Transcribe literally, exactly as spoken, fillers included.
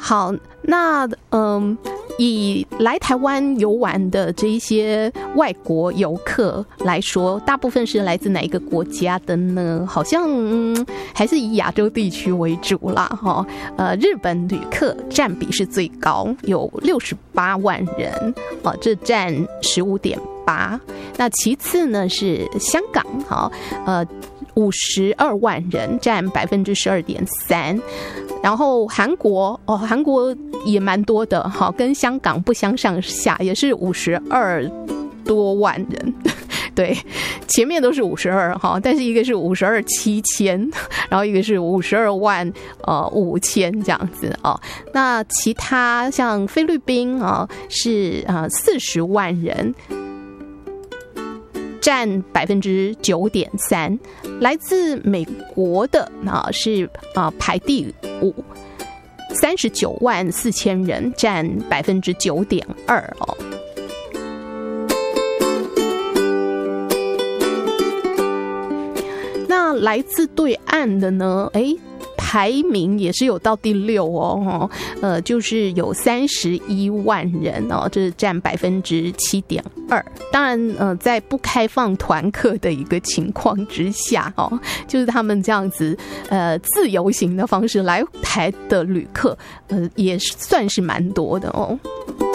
好，那嗯，以来台湾游玩的这一些外国游客来说，大部分是来自哪一个国家的呢？好像、嗯、还是以亚洲地区为主啦，哈。呃，日本旅客占比是最高，有六十八万人，啊，这占十五点八。那其次呢是香港，哈，呃。五十二万人，占百分之十二点三，然后韩国哦，韩国也蛮多的，好，跟香港不相上下，也是五十二多万人，对，前面都是五十二哈，但是一个是五十二七千，然后一个是五十二万呃五千这样子哦。那其他像菲律宾啊是啊四十万人。占百分之九点三，来自美国的啊是啊排第五，三十九万四千人，占百分之九点二哦。那来自对岸的呢？哎。排名也是有到第六哦，呃，就是有三十一万人哦，这是占百分之七点二。当然，呃，在不开放团客的一个情况之下哦，就是他们这样子呃自由行的方式来台的旅客，呃，也算是蛮多的哦。